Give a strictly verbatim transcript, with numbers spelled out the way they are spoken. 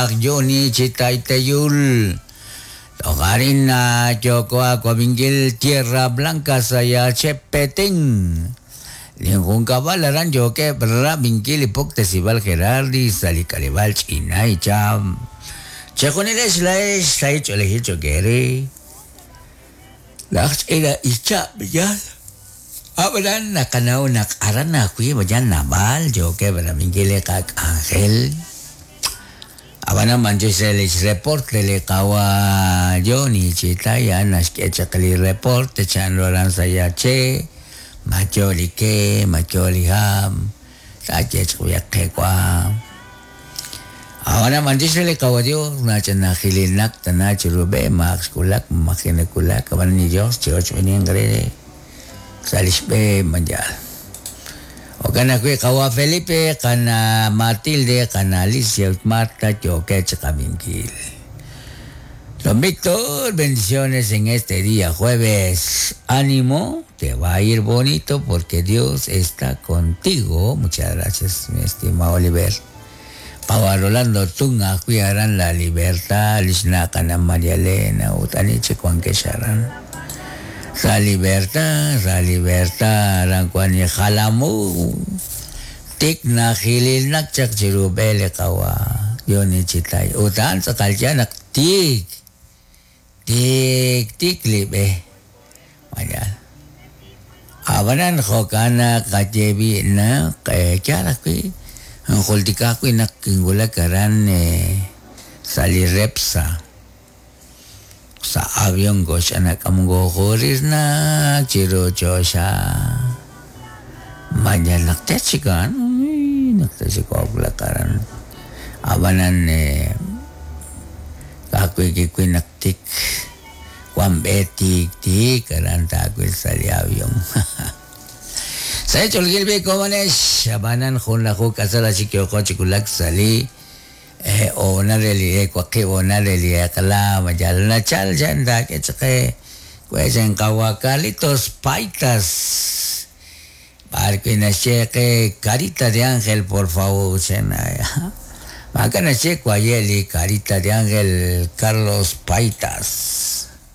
Johnny Chitay Tayul. Tokarin na Choco Aquabingil Tierra Blanca Saya Chepeting. Lingkung kabalaran Joke Perra Bingil Ipok Tesibal Gerardi Salikaribal Chinay Cham. Chakoniles Lais Sai Cholehi Chokere. Laks Eda Icha Bijal. Abadan Nakanaw Nakaran na Kui Bajan Nabal Joke Perra Bingil Kak Angel. Abana manjuselis report le kawa Johnny Chitaya naskecha kali report chanloran saya che macholi ke macholi ham saje kuya ke kwa abana manjusele kawa dio na chana khilinak tana churube max kulak makine kulak kawan ni jos chos ini ngre salis be manjal. O kana kwe kawa Felipe, kana Matilde, kana Alicia, Marta, Choque, Chacabinquil. Don Víctor, bendiciones en este día jueves. Ánimo, te va a ir bonito porque Dios está contigo. Muchas gracias, mi estimado Oliver. Pau Rolando Tunga, cuidarán la libertad. Lishna, kana María Elena, utaniche, Juanquesharan. Sa libertad, sa libertad, rangkwani khalamu. Tik na khilil nakchak jirubele kawa. Yoni Chitay. Utan sa kaljanak tik. Tik, tik libe. Mayal. Abanan khokana kajebi na kaya kyara kwi. Ang kultika kwi nakingula karan eh, salirepsa. Sa avion ko siya na kamunggokuris na chiro siya. Manya naktechikan. Naktechiko aglakaran. Abanan eh. Kakoy kikoy naktik. Kwambetik tik. Karan takoy sa avion. Sa cholgilbi ko manesh. Abanan kung lako kasala si Kyoko chikulak sali. Eh, o nareli, eh, kwake o nareli, eh, kala, majal na chal janda, que cheque, pues en Kawakalitos Paitas, para que na cheque, carita de ángel, por favor, senaya. Maka na cheque, ayeli, carita de ángel, Carlos Paitas.